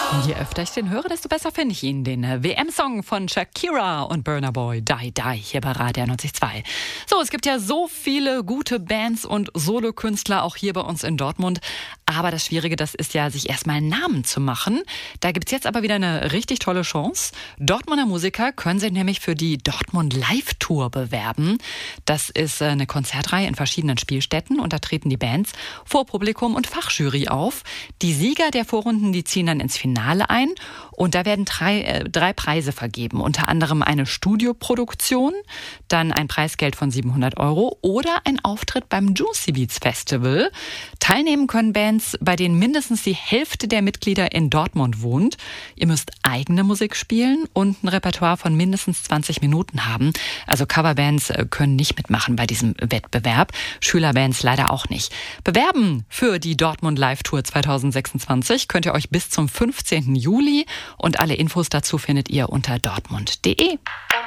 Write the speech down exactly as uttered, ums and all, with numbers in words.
Je öfter ich den höre, desto besser finde ich ihn. Den W M-Song von Shakira und Burna Boy, Die Die, hier bei Radio neunzig Komma zwei. So, es gibt ja so viele gute Bands und Solokünstler, auch hier bei uns in Dortmund. Aber das Schwierige, das ist ja, sich erstmal einen Namen zu machen. Da gibt's jetzt aber wieder eine richtig tolle Chance. Dortmunder Musiker können sich nämlich für die Dortmund Live Tour bewerben. Das ist eine Konzertreihe in verschiedenen Spielstätten und da treten die Bands vor Publikum und Fachjury auf. Die Sieger der Vorrunden, die ziehen dann ins Finale ein und da werden drei, äh, drei Preise vergeben. Unter anderem eine Studioproduktion, dann ein Preisgeld von siebenhundert Euro oder ein Auftritt beim Juicy Beats Festival. Teilnehmen können Bands, bei denen mindestens die Hälfte der Mitglieder in Dortmund wohnt. Ihr müsst eigene Musik spielen und ein Repertoire von mindestens zwanzig Minuten haben. Also Coverbands können nicht mitmachen bei diesem Wettbewerb. Schülerbands leider auch nicht. Bewerben für die Dortmund Live Tour zwanzig sechsundzwanzig könnt ihr euch bis zum fünfzehnten Juli und alle Infos dazu findet ihr unter dortmund punkt de.